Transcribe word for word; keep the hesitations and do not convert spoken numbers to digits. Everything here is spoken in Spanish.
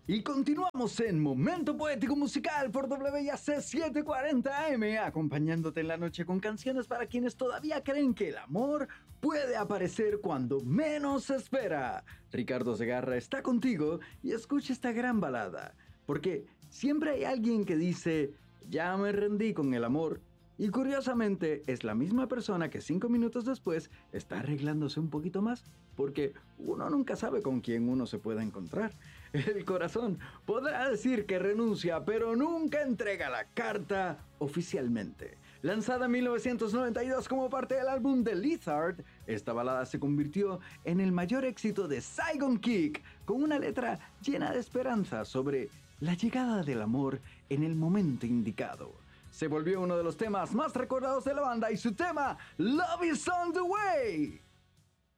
Y continuamos en Momento Poético Musical por W I A C setecientos cuarenta A M, acompañándote en la noche con canciones para quienes todavía creen que el amor puede aparecer cuando menos se espera. Ricardo Segarra está contigo y escucha esta gran balada, porque siempre hay alguien que dice, ya me rendí con el amor. Y curiosamente es la misma persona que cinco minutos después está arreglándose un poquito más, porque uno nunca sabe con quién uno se pueda encontrar. El corazón podrá decir que renuncia, pero nunca entrega la carta oficialmente. Lanzada en mil novecientos noventa y dos como parte del álbum The Lizard, esta balada se convirtió en el mayor éxito de Saigon Kick, con una letra llena de esperanza sobre la llegada del amor en el momento indicado. Se volvió uno de los temas más recordados de la banda y su tema Love is on the way.